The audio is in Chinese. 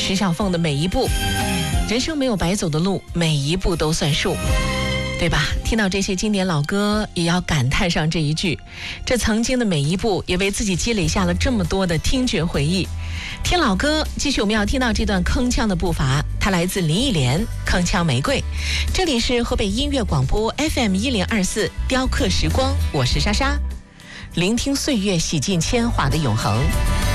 徐小凤的每一步，人生没有白走的路，每一步都算数，对吧？听到这些经典老歌，也要感叹上这一句：这曾经的每一步，也为自己积累下了这么多的听觉回忆。听老歌，继续我们要听到这段铿锵的步伐，它来自林忆莲《铿锵玫瑰》。这里是河北音乐广播 FM1024雕刻时光，我是莎莎，聆听岁月洗尽铅华的永恒。